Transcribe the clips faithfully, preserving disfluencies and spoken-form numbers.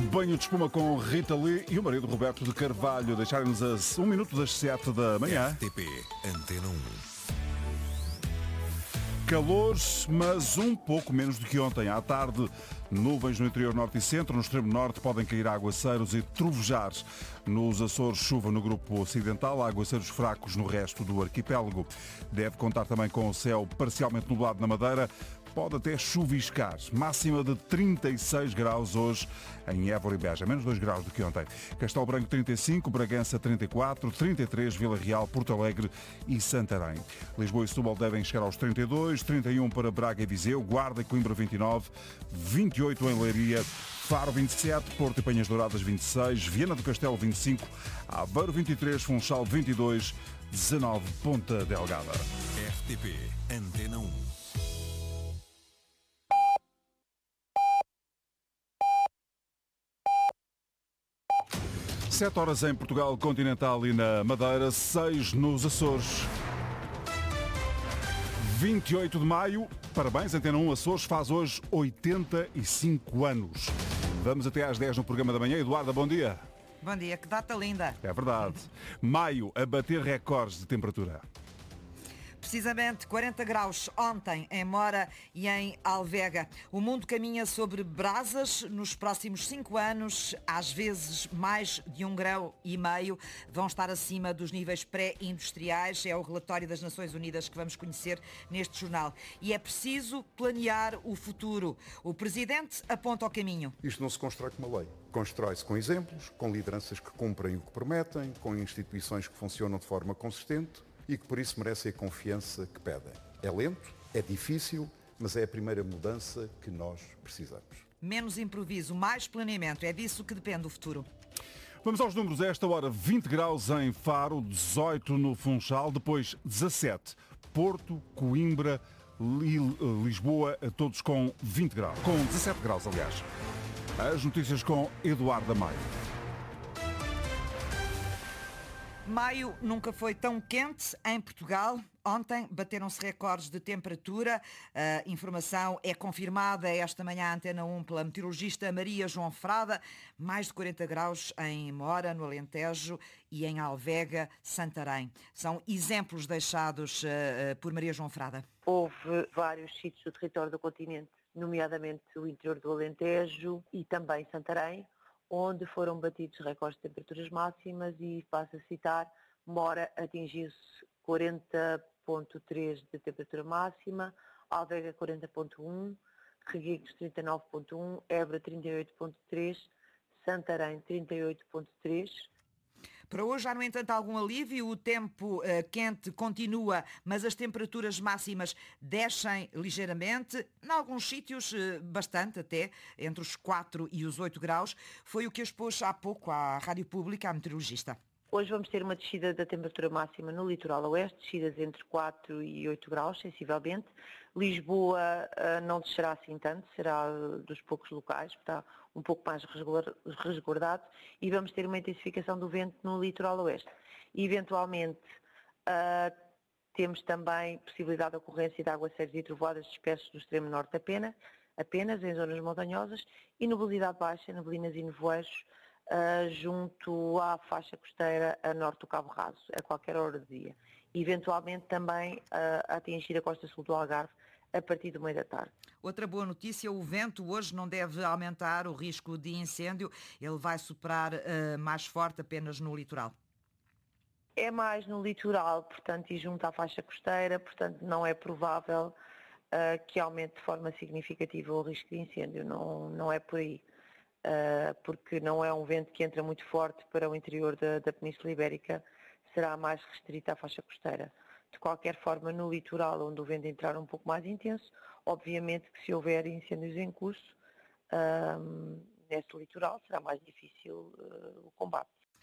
Banho de espuma com Rita Lee e o marido Roberto de Carvalho. Deixarem-nos a um minuto das sete da manhã. R T P Antena um. Calor, mas um pouco menos do que ontem. À tarde, nuvens no interior norte e centro. No extremo norte podem cair aguaceiros e trovejar. Nos Açores, chuva no grupo ocidental, aguaceiros fracos no resto do arquipélago. Deve contar também com o céu parcialmente nublado na Madeira. Pode até chuviscar. Máxima de trinta e seis graus hoje em Évora e Beja. Menos dois graus do que ontem. Castelo Branco trinta e cinco, Bragança trinta e quatro, trinta e três, Vila Real, Porto Alegre e Santarém. Lisboa e Setúbal devem chegar aos trinta e dois, trinta e um para Braga e Viseu, Guarda e Coimbra vinte e nove, vinte e oito em Leiria, Faro vinte e sete, Porto e Penhas Douradas vinte e seis, Viana do Castelo vinte e cinco, Aveiro vinte e três, Funchal vinte e dois, dezanove Ponta Delgada. R T P Antena um. sete horas em Portugal continental e na Madeira, seis nos Açores. vinte e oito de maio, parabéns, Antena um Açores faz hoje oitenta e cinco anos. Vamos até às dez no programa da manhã. Eduarda, bom dia. Bom dia, que data linda. É verdade. Maio a bater recordes de temperatura. Precisamente quarenta graus ontem em Mora e em Alvega. O mundo caminha sobre brasas. Nos próximos cinco anos, às vezes mais de um grau e meio, vão estar acima dos níveis pré-industriais. É o relatório das Nações Unidas que vamos conhecer neste jornal. E é preciso planear o futuro. O Presidente aponta o caminho. Isto não se constrói com uma lei. Constrói-se com exemplos, com lideranças que cumprem o que prometem, com instituições que funcionam de forma consistente e que por isso merecem a confiança que pedem. É lento, é difícil, mas é a primeira mudança que nós precisamos. Menos improviso, mais planeamento. É disso que depende o futuro. Vamos aos números a esta hora. vinte graus em Faro, dezoito no Funchal, depois dezassete. Porto, Coimbra, Lisboa, todos com vinte graus. Com dezassete graus, aliás. As notícias com Eduardo Maio. Maio nunca foi tão quente em Portugal. Ontem bateram-se recordes de temperatura. A informação é confirmada esta manhã à Antena um pela meteorologista Maria João Frada. Mais de quarenta graus em Mora, no Alentejo, e em Alvega, Santarém. São exemplos deixados uh, por Maria João Frada. Houve vários sítios do território do continente, nomeadamente o interior do Alentejo e também Santarém, onde foram batidos recordes de temperaturas máximas e, passo a citar, Mora atingiu-se quarenta vírgula três de temperatura máxima, Alvega quarenta vírgula um, Reguengos trinta e nove vírgula um, Évora trinta e oito vírgula três, Santarém trinta e oito vírgula três. Para hoje há, no entanto, algum alívio. O tempo uh, quente continua, mas as temperaturas máximas descem ligeiramente. Em alguns sítios, uh, bastante até, entre os quatro e os oito graus. Foi o que expôs há pouco à Rádio Pública a meteorologista. Hoje vamos ter uma descida da temperatura máxima no litoral oeste, descidas entre quatro e oito graus, sensivelmente. Lisboa uh, não descerá assim tanto, será uh, dos poucos locais, está um pouco mais resguardado, e vamos ter uma intensificação do vento no litoral oeste. E, eventualmente, uh, temos também possibilidade de ocorrência de aguaceiros e trovoadas dispersos do extremo norte apenas, apenas em zonas montanhosas, e nubosidade baixa, neblinas e nevoeiros, Uh, junto à faixa costeira a norte do Cabo Raso, a qualquer hora do dia. E, eventualmente, também uh, a atingir a costa sul do Algarve a partir do meio da tarde. Outra boa notícia, o vento hoje não deve aumentar o risco de incêndio. Ele vai superar uh, mais forte apenas no litoral. É mais no litoral, portanto, e junto à faixa costeira, portanto, não é provável uh, que aumente de forma significativa o risco de incêndio. Não, não é por aí. Uh, porque não é um vento que entra muito forte para o interior da, da Península Ibérica, será mais restrito à faixa costeira. De qualquer forma, no litoral, onde o vento entrar um pouco mais intenso, obviamente que se houver incêndios em curso, uh, nesse litoral será mais difícil uh, o combate.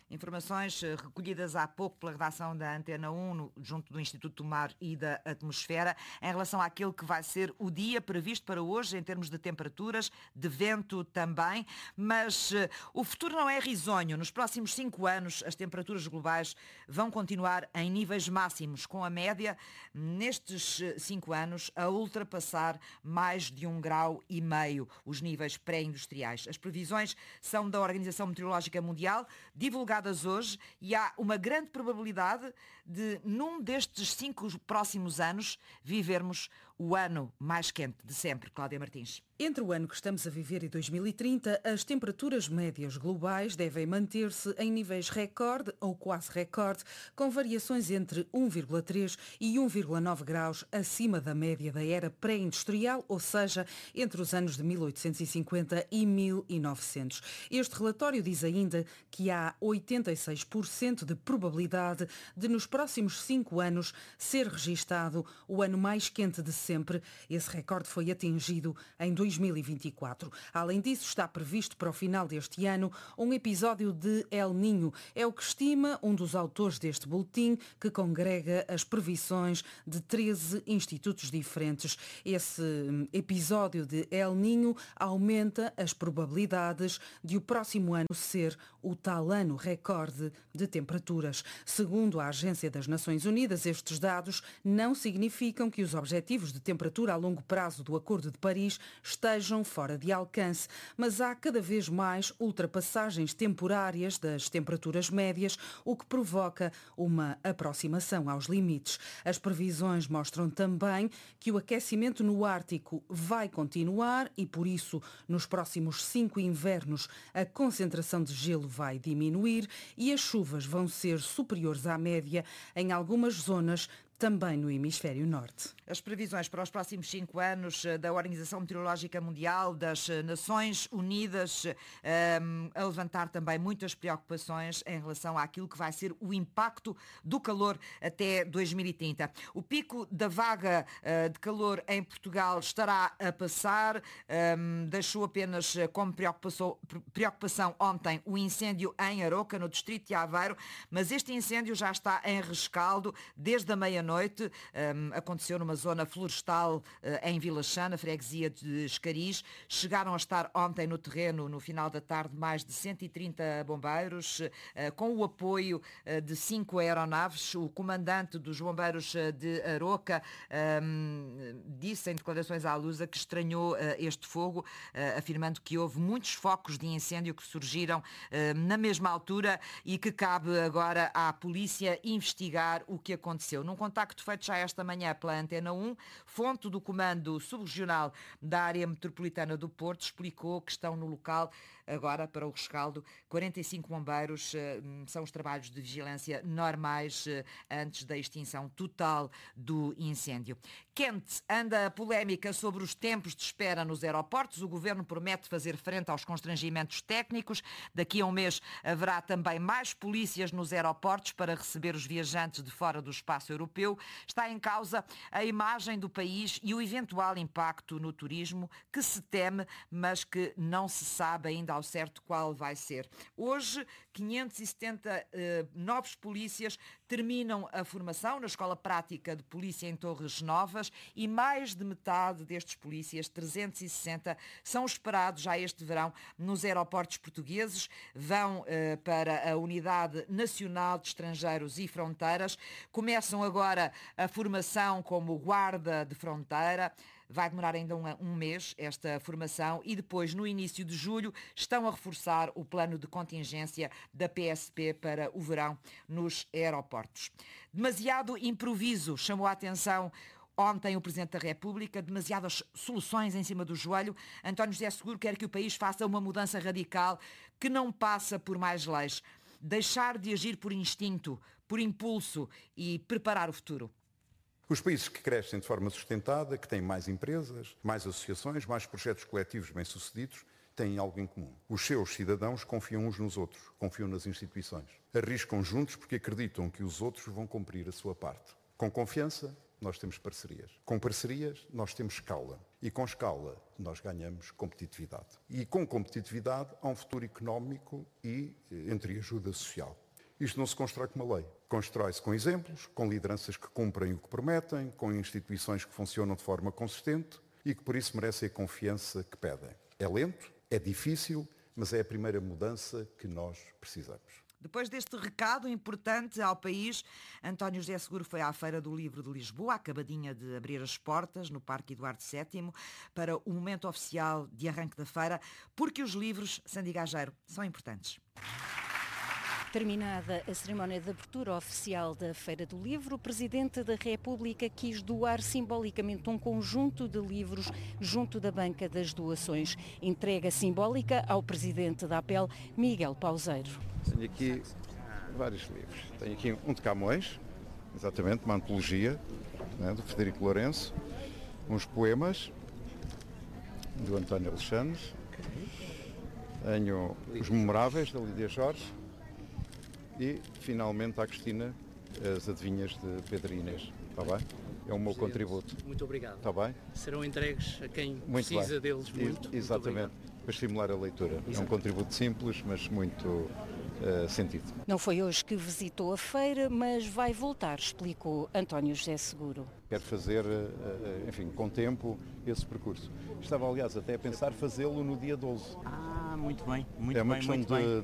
Informações recolhidas há pouco pela redação da Antena um, junto do Instituto do Mar e da Atmosfera, em relação àquele que vai ser o dia previsto para hoje, em termos de temperaturas, de vento também, mas uh, o futuro não é risonho. Nos próximos cinco anos, as temperaturas globais vão continuar em níveis máximos, com a média, nestes cinco anos, a ultrapassar mais de um grau e meio, os níveis pré-industriais. As previsões são da Organização Meteorológica Mundial, divulgadas hoje, e há uma grande probabilidade de, num destes cinco próximos anos, vivermos o ano mais quente de sempre. Cláudia Martins. Entre o ano que estamos a viver e dois mil e trinta, as temperaturas médias globais devem manter-se em níveis recorde ou quase recorde, com variações entre um vírgula três e um vírgula nove graus acima da média da era pré-industrial, ou seja, entre os anos de mil oitocentos e cinquenta e mil e novecentos. Este relatório diz ainda que há oitenta e seis por cento de probabilidade de, nos próximos cinco anos, ser registado o ano mais quente de sempre. Esse recorde foi atingido em dois mil e vinte e quatro. Além disso, está previsto para o final deste ano um episódio de El Niño. É o que estima um dos autores deste boletim, que congrega as previsões de treze institutos diferentes. Esse episódio de El Niño aumenta as probabilidades de o próximo ano ser o tal ano recorde de temperaturas. Segundo a Agência das Nações Unidas, estes dados não significam que os objetivos de temperatura a longo prazo do Acordo de Paris estejam fora de alcance, mas há cada vez mais ultrapassagens temporárias das temperaturas médias, o que provoca uma aproximação aos limites. As previsões mostram também que o aquecimento no Ártico vai continuar e, por isso, nos próximos cinco invernos, a concentração de gelo vai diminuir e as chuvas vão ser superiores à média em algumas zonas, também no hemisfério norte. As previsões para os próximos cinco anos da Organização Meteorológica Mundial, das Nações Unidas, um, a levantar também muitas preocupações em relação àquilo que vai ser o impacto do calor até dois mil e trinta. O pico da vaga uh, de calor em Portugal estará a passar. Um, deixou apenas como preocupação, preocupação ontem o incêndio em Aroca, no distrito de Aveiro, mas este incêndio já está em rescaldo desde a meia-noite. Noite, um, aconteceu numa zona florestal uh, em Vila Chã, na freguesia de Escariz. Chegaram a estar ontem no terreno, no final da tarde, mais de cento e trinta bombeiros, uh, com o apoio uh, de cinco aeronaves. O comandante dos bombeiros uh, de Aroca um, disse em declarações à Lusa que estranhou uh, este fogo, uh, afirmando que houve muitos focos de incêndio que surgiram uh, na mesma altura e que cabe agora à polícia investigar o que aconteceu. Num contacto feito já esta manhã pela Antena um, fonte do Comando Subregional da Área Metropolitana do Porto explicou que estão no local agora para o rescaldo quarenta e cinco bombeiros. São os trabalhos de vigilância normais antes da extinção total do incêndio. Quente anda a polémica sobre os tempos de espera nos aeroportos. O Governo promete fazer frente aos constrangimentos técnicos. Daqui a um mês haverá também mais polícias nos aeroportos para receber os viajantes de fora do espaço europeu. Está em causa a imagem do país e o eventual impacto no turismo, que se teme, mas que não se sabe ainda ao certo qual vai ser. Hoje, quinhentos e setenta eh, novos polícias terminam a formação na Escola Prática de Polícia em Torres Novas e mais de metade destes polícias, trezentos e sessenta, são esperados já este verão nos aeroportos portugueses. Vão eh, para a Unidade Nacional de Estrangeiros e Fronteiras. Começam agora a formação como guarda de fronteira. Vai demorar ainda um, um mês esta formação e depois, no início de julho, estão a reforçar o plano de contingência da P S P para o verão nos aeroportos. Demasiado improviso chamou a atenção ontem o Presidente da República, demasiadas soluções em cima do joelho. António José Seguro quer que o país faça uma mudança radical que não passa por mais leis. Deixar de agir por instinto, por impulso e preparar o futuro. Os países que crescem de forma sustentada, que têm mais empresas, mais associações, mais projetos coletivos bem-sucedidos, têm algo em comum. Os seus cidadãos confiam uns nos outros, confiam nas instituições. Arriscam juntos porque acreditam que os outros vão cumprir a sua parte. Com confiança nós temos parcerias. Com parcerias, nós temos escala. E com escala, nós ganhamos competitividade. E com competitividade, há um futuro económico e entreajuda social. Isto não se constrói com uma lei. Constrói-se com exemplos, com lideranças que cumprem o que prometem, com instituições que funcionam de forma consistente e que por isso merecem a confiança que pedem. É lento, é difícil, mas é a primeira mudança que nós precisamos. Depois deste recado importante ao país, António José Seguro foi à Feira do Livro de Lisboa, acabadinha de abrir as portas no Parque Eduardo sétimo, para o momento oficial de arranque da feira, porque os livros, Sandy Gageiro, são importantes. Terminada a cerimónia de abertura oficial da Feira do Livro, o Presidente da República quis doar simbolicamente um conjunto de livros junto da banca das doações. Entrega simbólica ao Presidente da A P E L, Miguel Pauseiro. Tenho aqui vários livros. Tenho aqui um de Camões, exatamente, uma antologia, né, do Frederico Lourenço, uns poemas do António Alexandre, tenho os Memoráveis da Lídia Jorge e, finalmente, à Cristina, as Adivinhas de Pedro e Inês. Está bem? É o meu contributo. Muito obrigado. Está bem? Serão entregues a quem Muito precisa bem. deles muito. E, exatamente, muito para estimular a leitura. Exato. É um contributo simples, mas muito uh, sentido. Não foi hoje que visitou a feira, mas vai voltar, explicou António José Seguro. Quero fazer, uh, enfim, com tempo, esse percurso. Estava, aliás, até a pensar fazê-lo no dia doze. Ah, muito bem, muito é uma bem, questão muito de, bem.